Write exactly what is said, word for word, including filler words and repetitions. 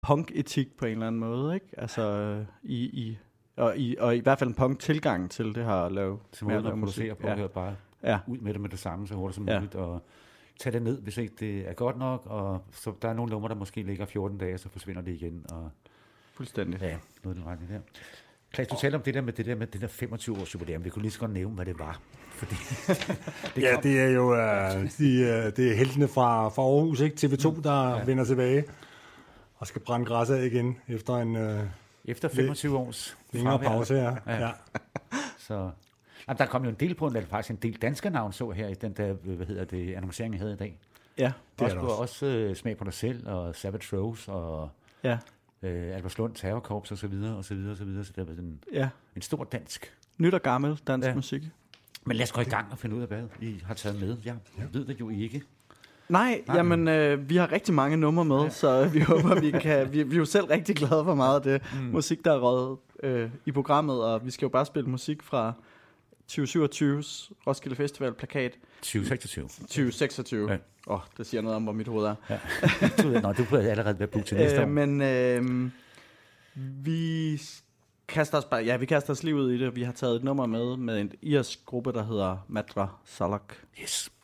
punk-etik på en eller anden måde, ikke? Altså, i, i, og, i, og i hvert fald en punk-tilgang til det her at lave, til måden at producere på, ja. bare ja. ud med det med det samme, så hurtigt som ja. muligt, og tage det ned, hvis ikke det er godt nok, og så der er nogle numre, der måske ligger fjorten dage, så forsvinder det igen, og fuldstændig. Ja, noget den retning der. Klaas, du taler om det der med det der med det der femogtyve års jubilæum. Vi kunne lige så godt nævne, hvad det var. Fordi det ja, det er jo uh, de, uh, det er heltene fra, fra Aarhus, ikke? T V to, der ja. vender tilbage og skal brænde græs af igen efter en uh, efter femogtyve års længere pause, ja. ja. ja. Så jamen, der kom jo en del på, der faktisk en del danske navn så her i den der, hvad hedder det, annoncering, jeg havde i dag. Ja, det også, er det også. også uh, Smag på dig selv og Savage Rose og ja. Uh, Albertslund Terrorkorps og så videre og så videre og så videre, så det var en, ja. en stor dansk. Nyt og gammel dansk ja. musik. Men lad os gå i gang og finde ud af, hvad I har taget med. Jeg ja. ved det jo ikke. Nej, Nej. jamen øh, vi har rigtig mange numre med, ja. så vi håber, vi kan... Vi, vi er jo selv rigtig glade for meget af det mm. musik, der er røget øh, i programmet, og vi skal jo bare spille musik fra tyve syvogtyves Roskilde Festival plakat. tyve seksogtyve tyve seksogtyve Åh, ja. oh, det siger noget om, hvor mit hoved er. Ja. Nå, du burde allerede være booket til næste år. Øh, men øh, vi kaster os bare... Ja, vi kaster os lige ud i det. Vi har taget et nummer med, med en irsk gruppe, der hedder Madra Salak. Yes.